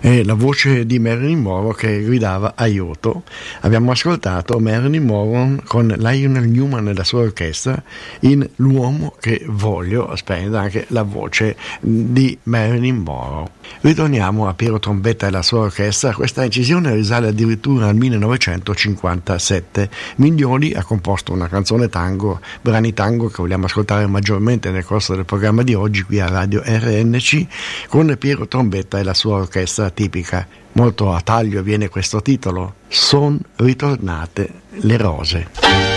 E la voce di Marilyn Monroe che gridava aiuto. Abbiamo ascoltato Marilyn Monroe con Lionel Newman e la sua orchestra in L'uomo che voglio, spende anche la voce di Marilyn Monroe. Ritorniamo a Piero Trombetta e la sua orchestra. Questa incisione risale addirittura al 1957. Miglioli ha composto una canzone tango, brani tango che vogliamo ascoltare maggiormente nel corso del programma di oggi qui a Radio RNC, con Piero Trombetta e la sua orchestra tipica. Molto a taglio viene questo titolo: Son ritornate le rose.